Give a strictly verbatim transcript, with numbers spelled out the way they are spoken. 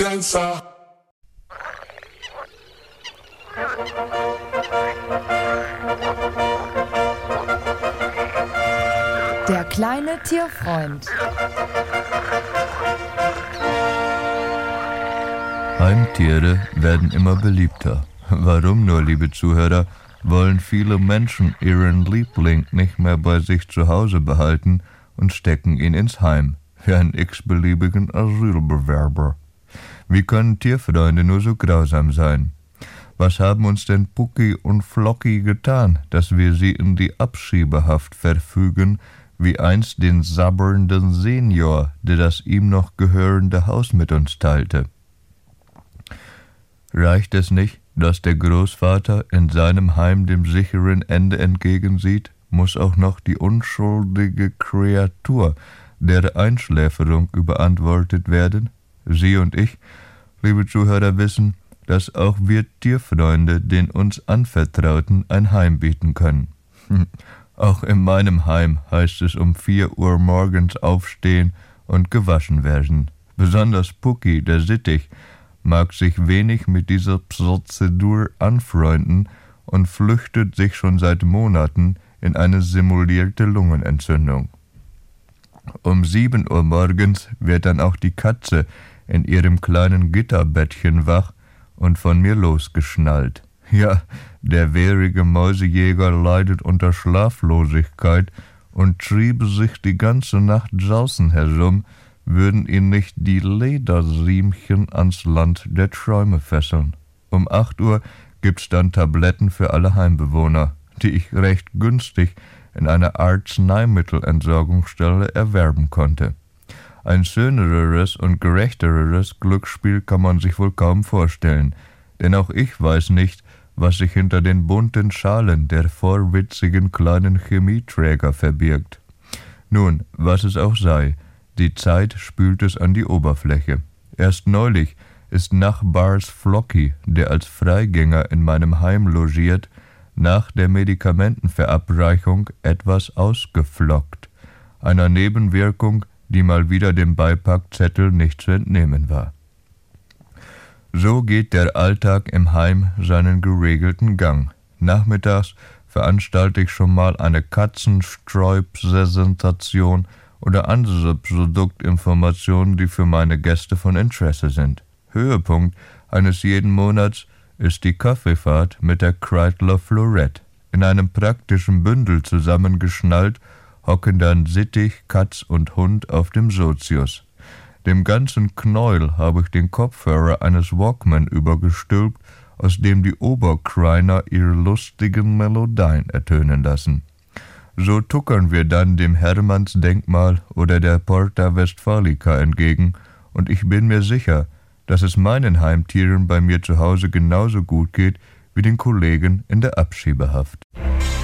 Dancer. Der kleine Tierfreund. Heimtiere werden immer beliebter. Warum nur, liebe Zuhörer, wollen viele Menschen ihren Liebling nicht mehr bei sich zu Hause behalten und stecken ihn ins Heim, für einen x-beliebigen Asylbewerber. Wie können Tierfreunde nur so grausam sein? Was haben uns denn Pucki und Flocki getan, dass wir sie in die Abschiebehaft verfügen, wie einst den sabbernden Senior, der das ihm noch gehörende Haus mit uns teilte? Reicht es nicht, dass der Großvater in seinem Heim dem sicheren Ende entgegensieht, muss auch noch die unschuldige Kreatur der Einschläferung überantwortet werden? Sie und ich, liebe Zuhörer, wissen, dass auch wir Tierfreunde den uns Anvertrauten ein Heim bieten können. Hm. Auch in meinem Heim heißt es um vier Uhr morgens aufstehen und gewaschen werden. Besonders Pucki, der Sittich, mag sich wenig mit dieser Prozedur anfreunden und flüchtet sich schon seit Monaten in eine simulierte Lungenentzündung. Um sieben Uhr morgens wird dann auch die Katze in ihrem kleinen Gitterbettchen wach und von mir losgeschnallt. Ja, der wehrige Mäusejäger leidet unter Schlaflosigkeit und triebe sich die ganze Nacht draußen herum, würden ihn nicht die Lederriemchen ans Land der Träume fesseln. Um acht Uhr gibt's dann Tabletten für alle Heimbewohner, die ich recht günstig in einer Arzneimittelentsorgungsstelle erwerben konnte. Ein schöneres und gerechteres Glücksspiel kann man sich wohl kaum vorstellen, denn auch ich weiß nicht, was sich hinter den bunten Schalen der vorwitzigen kleinen Chemieträger verbirgt. Nun, was es auch sei, die Zeit spült es an die Oberfläche. Erst neulich ist Nachbars Flocki, der als Freigänger in meinem Heim logiert, nach der Medikamentenverabreichung etwas ausgeflockt, einer Nebenwirkung, die mal wieder dem Beipackzettel nicht zu entnehmen war. So geht der Alltag im Heim seinen geregelten Gang. Nachmittags veranstalte ich schon mal eine Katzenstreu-Präsentation oder andere Produktinformationen, die für meine Gäste von Interesse sind. Höhepunkt eines jeden Monats ist die Kaffeefahrt mit der Kreidler Florette. In einem praktischen Bündel zusammengeschnallt hocken dann Sittich, Katz und Hund auf dem Sozius. Dem ganzen Knäuel habe ich den Kopfhörer eines Walkman übergestülpt, aus dem die Oberkreiner ihre lustigen Melodien ertönen lassen. So tuckern wir dann dem Hermannsdenkmal oder der Porta Westfalica entgegen, und ich bin mir sicher, dass es meinen Heimtieren bei mir zu Hause genauso gut geht wie den Kollegen in der Abschiebehaft.